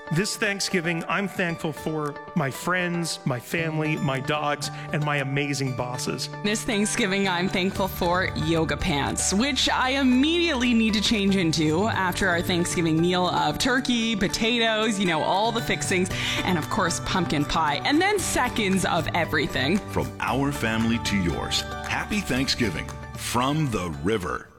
This Thanksgiving, I'm thankful for my friends, my family, my dogs, and my amazing bosses. This Thanksgiving, I'm thankful for yoga pants, which I immediately need to change into after our Thanksgiving meal of turkey, potatoes, all the fixings, and of course, pumpkin pie, and then seconds of everything. From our family to yours, happy Thanksgiving from the river.